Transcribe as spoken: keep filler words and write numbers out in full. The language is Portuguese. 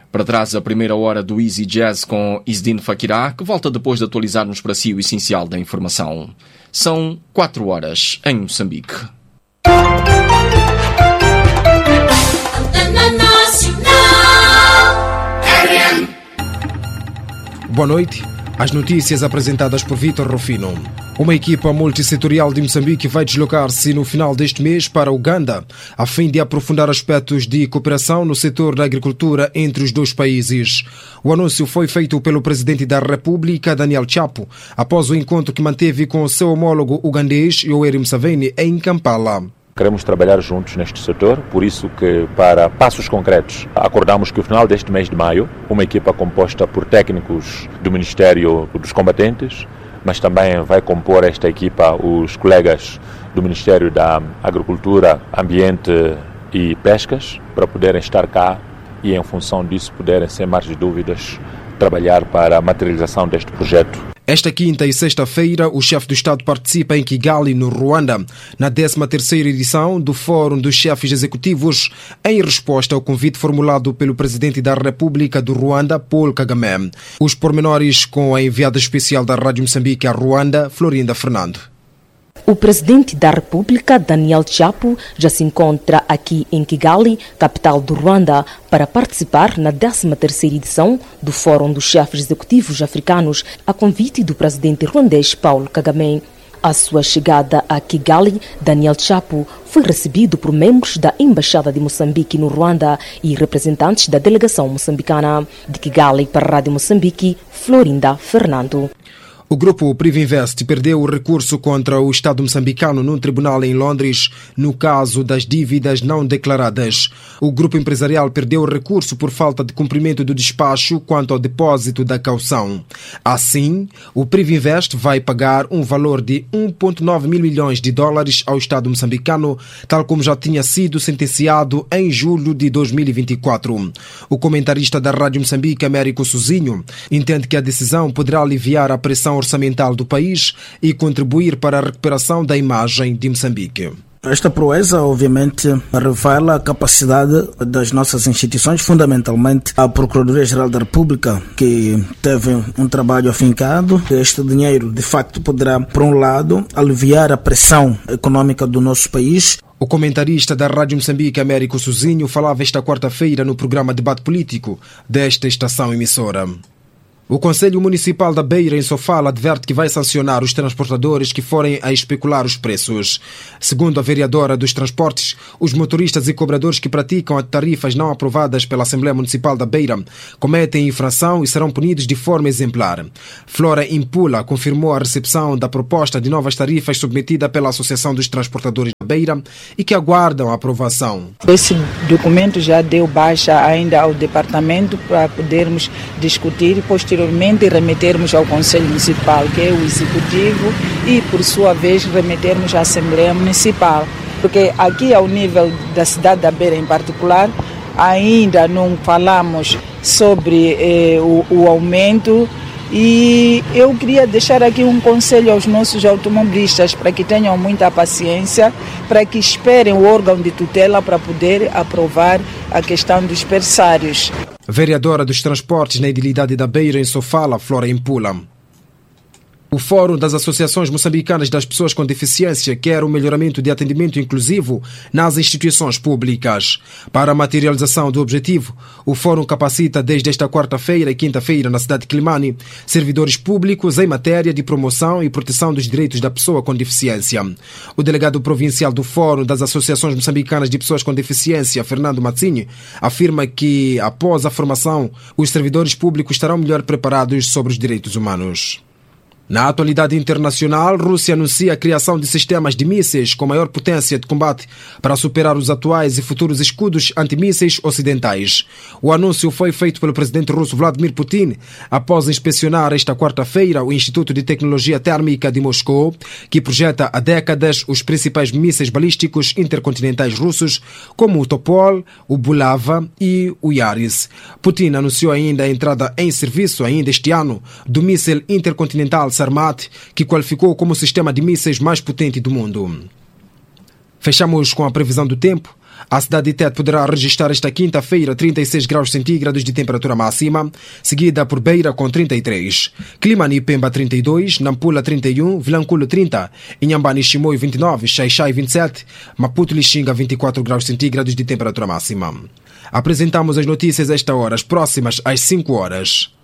Para trás, a primeira hora do Easy Jazz com Izdin Fakirá, que volta depois de atualizar-nos para si o essencial da informação. São quatro horas em Moçambique. Boa noite. As notícias apresentadas por Vítor Rufino. Uma equipa multissetorial de Moçambique vai deslocar-se no final deste mês para Uganda, a fim de aprofundar aspectos de cooperação no setor da agricultura entre os dois países. O anúncio foi feito pelo presidente da República, Daniel Chapo, após o encontro que manteve com o seu homólogo ugandês, Yoweri Museveni, em Kampala. Queremos trabalhar juntos neste setor, por isso que, para passos concretos, acordamos que no final deste mês de maio, uma equipa composta por técnicos do Ministério dos Combatentes, mas também vai compor esta equipa os colegas do Ministério da Agricultura, Ambiente e Pescas, para poderem estar cá e, em função disso, poderem, sem mais dúvidas, trabalhar para a materialização deste projeto. Esta quinta e sexta-feira, o chefe do Estado participa em Kigali, no Ruanda, na décima terceira edição do Fórum dos Chefes Executivos, em resposta ao convite formulado pelo presidente da República do Ruanda, Paul Kagame. Os pormenores com a enviada especial da Rádio Moçambique a Ruanda, Florinda Fernando. O presidente da República, Daniel Chapo, já se encontra aqui em Kigali, capital do Ruanda, para participar na décima terceira edição do Fórum dos Chefes Executivos Africanos, a convite do presidente ruandês Paul Kagame. À sua chegada a Kigali, Daniel Chapo foi recebido por membros da Embaixada de Moçambique no Ruanda e representantes da delegação moçambicana. De Kigali para a Rádio Moçambique, Florinda Fernando. O grupo Privinvest perdeu o recurso contra o Estado moçambicano num tribunal em Londres no caso das dívidas não declaradas. O grupo empresarial perdeu o recurso por falta de cumprimento do despacho quanto ao depósito da caução. Assim, o Privinvest vai pagar um valor de um vírgula nove mil milhões de dólares ao Estado moçambicano, tal como já tinha sido sentenciado em julho de dois mil e vinte e quatro. O comentarista da Rádio Moçambique, Américo Sozinho, entende que a decisão poderá aliviar a pressão orçamental do país e contribuir para a recuperação da imagem de Moçambique. Esta proeza, obviamente, revela a capacidade das nossas instituições, fundamentalmente a Procuradoria-Geral da República, que teve um trabalho afincado. Este dinheiro, de facto, poderá, por um lado, aliviar a pressão econômica do nosso país. O comentarista da Rádio Moçambique, Américo Sozinho, falava esta quarta-feira no programa Debate Político desta estação emissora. O Conselho Municipal da Beira, em Sofala, adverte que vai sancionar os transportadores que forem a especular os preços. Segundo a vereadora dos transportes, os motoristas e cobradores que praticam tarifas não aprovadas pela Assembleia Municipal da Beira cometem infração e serão punidos de forma exemplar. Flora Impula confirmou a recepção da proposta de novas tarifas submetida pela Associação dos Transportadores da Beira e que aguardam a aprovação. Esse documento já deu baixa ainda ao departamento para podermos discutir e posteriormente Posteriormente remetermos ao Conselho Municipal, que é o Executivo, e por sua vez remetermos à Assembleia Municipal. Porque aqui ao nível da cidade da Beira em particular, ainda não falamos sobre eh, o, o aumento, e eu queria deixar aqui um conselho aos nossos automobilistas para que tenham muita paciência, para que esperem o órgão de tutela para poder aprovar a questão dos berçários. Vereadora dos Transportes na Idilidade da Beira, em Sofala, Flora Impula. O Fórum das Associações Moçambicanas das Pessoas com Deficiência quer o melhoramento de atendimento inclusivo nas instituições públicas. Para a materialização do objetivo, o Fórum capacita desde esta quarta-feira e quinta-feira na cidade de Climane servidores públicos em matéria de promoção e proteção dos direitos da pessoa com deficiência. O delegado provincial do Fórum das Associações Moçambicanas de Pessoas com Deficiência, Fernando Mazzini, afirma que, após a formação, os servidores públicos estarão melhor preparados sobre os direitos humanos. Na atualidade internacional, Rússia anuncia a criação de sistemas de mísseis com maior potência de combate para superar os atuais e futuros escudos antimísseis ocidentais. O anúncio foi feito pelo presidente russo Vladimir Putin após inspecionar esta quarta-feira o Instituto de Tecnologia Térmica de Moscou, que projeta há décadas os principais mísseis balísticos intercontinentais russos, como o Topol, o Bulava e o Yaris. Putin anunciou ainda a entrada em serviço, ainda este ano, do míssil intercontinental Sarmat, que qualificou como o sistema de mísseis mais potente do mundo. Fechamos com a previsão do tempo. A cidade de Tete poderá registrar esta quinta-feira trinta e seis graus centígrados de temperatura máxima, seguida por Beira com trinta e três. Climane e Pemba trinta e dois, Nampula trinta e um, Vilanculo trinta, Inhambane e Chimoio vinte e nove, Xai-Xai vinte e sete, Maputo e Lixinga vinte e quatro graus centígrados de temperatura máxima. Apresentamos as notícias a esta hora, as próximas às cinco horas.